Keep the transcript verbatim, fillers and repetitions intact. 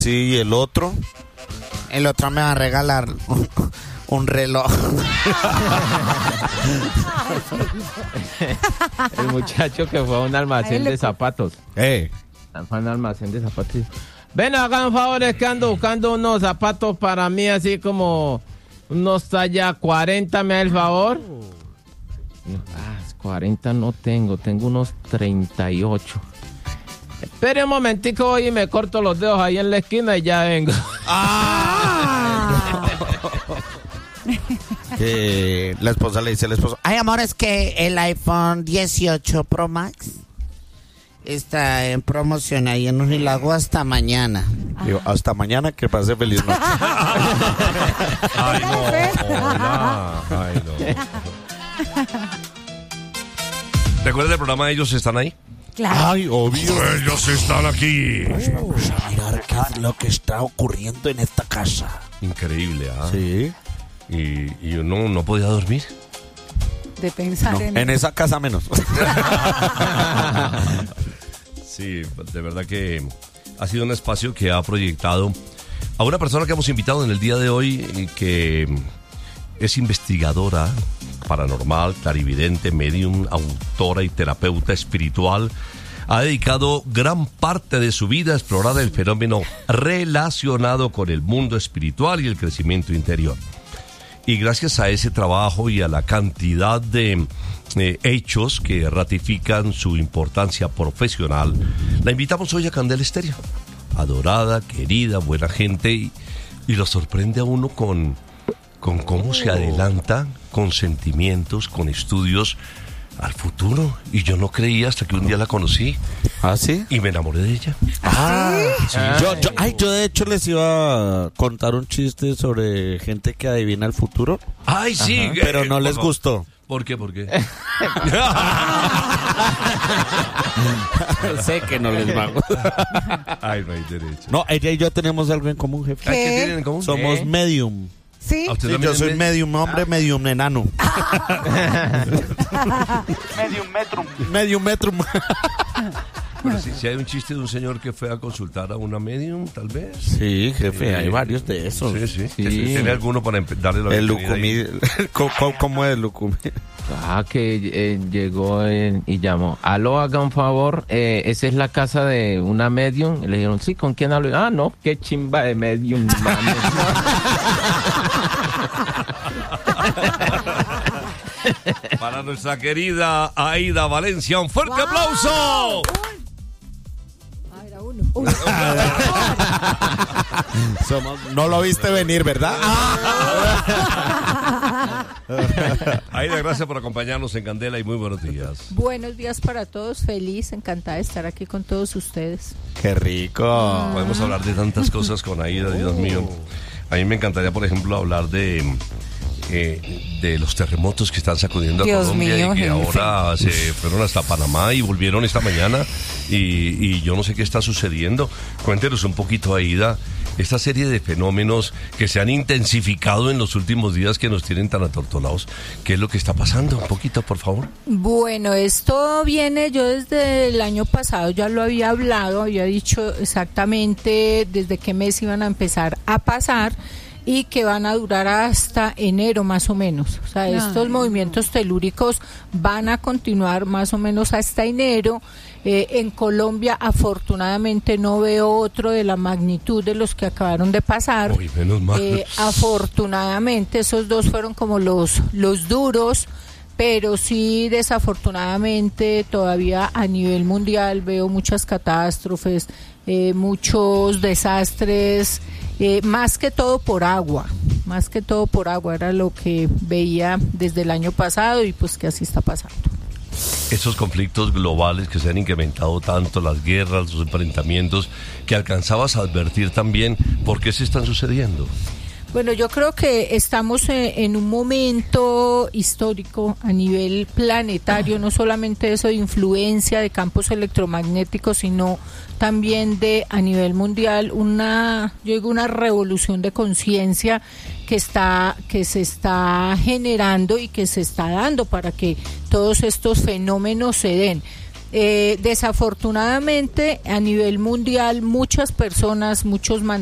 Sí, ¿y el otro? El otro me va a regalar un, un reloj. El muchacho que fue a un almacén de zapatos. Eh. Fue a un almacén de zapatos. Ven, hagan favores que ando buscando unos zapatos para mí, así como unos talla cuarenta, me da el favor. Ah, cuarenta no tengo, tengo unos treinta y ocho. Espere un momentico, voy y me corto los dedos ahí en la esquina y ya vengo. Ah. Que la esposa le dice al esposo: Ay, amor, es que el iPhone dieciocho Pro Max está en promoción ahí en Unilago hasta mañana. Digo, hasta mañana, que pase feliz noche. Ay, no, hola. Ay, no. ¿Recuerdas el programa Ellos Están Ahí? Claro. Ay, obvio. Ellos están aquí. Vamos a mirar qué es lo que está ocurriendo en esta casa. Increíble, ¿ah? Sí. Y, y uno no podía dormir. De pensar No, en... en esa casa menos. Sí, de verdad que ha sido un espacio que ha proyectado a una persona que hemos invitado en el día de hoy, y que es investigadora paranormal, clarividente, medium, autora y terapeuta espiritual. Ha dedicado gran parte de su vida a explorar el fenómeno relacionado con el mundo espiritual y el crecimiento interior. Y gracias a ese trabajo y a la cantidad de eh, hechos que ratifican su importancia profesional, la invitamos hoy a Candela Estéreo. Adorada, querida, buena gente, y, y lo sorprende a uno con, con cómo se adelanta con sentimientos, con estudios al futuro. Y yo no creía hasta que un día la conocí. ¿Ah, sí? Y me enamoré de ella. Ah, sí. Yo, yo, ay, yo de hecho les iba a contar un chiste sobre gente que adivina el futuro. Ay, sí. Ajá. Pero no les por favor. gustó. ¿Por qué? ¿Por qué? Sé que no les va a gustar. Ay, no hay derecho. No, ella y yo tenemos algo en común, jefe. Ay, ¿Qué? ¿Qué tienen en común? Somos ¿Eh? medium. ¿Sí? ¿A usted Sí, también yo es soy med- medium hombre, medium enano. Medium metrum. Medium metrum. Pero si, si hay un chiste de un señor que fue a consultar a una medium, tal vez. Sí, jefe, Sí. hay varios de esos. Sí, sí. Sí. ¿Tiene alguno para empe- darle la El bienvenida ahí? lucumí. ¿Cómo, cómo es el lucumí? Ah, que eh, llegó eh, y llamó. Aló, haga un favor, eh, esa es la casa de una medium. Y le dijeron, sí, ¿con quién hablo? Ah, no, qué chimba de medium, mami. Para nuestra querida Aida Valencia, un fuerte ¡Wow! aplauso. Ah, era uno. Uy. Somos, no lo viste venir, ¿verdad? Aida, gracias por acompañarnos en Candela y muy buenos días. Buenos días para todos, feliz, encantada de estar aquí con todos ustedes. Qué rico. Podemos hablar de tantas cosas con Aida, Dios mío. A mí me encantaría, por ejemplo, hablar de eh, de los terremotos que están sacudiendo a Dios Colombia mío, y que jefe. ahora se fueron hasta Panamá y volvieron esta mañana y, y yo no sé qué está sucediendo. Cuéntenos un poquito, Aida, esta serie de fenómenos que se han intensificado en los últimos días, que nos tienen tan atortolados. ¿Qué es lo que está pasando? Un poquito, por favor. Bueno, esto viene, yo desde el año pasado ya lo había hablado, había dicho exactamente desde qué mes iban a empezar a pasar y que van a durar hasta enero más o menos. O sea, Ay, estos no. movimientos telúricos van a continuar más o menos hasta enero. Eh, en Colombia, afortunadamente, no veo otro de la magnitud de los que acabaron de pasar. Uy, menos mal. Eh, afortunadamente, esos dos fueron como los, los duros, pero sí, desafortunadamente, todavía a nivel mundial veo muchas catástrofes, eh, muchos desastres, eh, más que todo por agua, más que todo por agua, era lo que veía desde el año pasado y pues que así está pasando. Esos conflictos globales que se han incrementado tanto, las guerras, los enfrentamientos, que alcanzabas a advertir también, ¿por qué se están sucediendo? Bueno, yo creo que estamos eh, en un momento histórico a nivel planetario, no solamente eso de influencia de campos electromagnéticos, sino también de a nivel mundial una, yo digo una revolución de conciencia que está, que se está generando y que se está dando para que todos estos fenómenos se den. Eh, desafortunadamente, a nivel mundial, muchas personas, muchos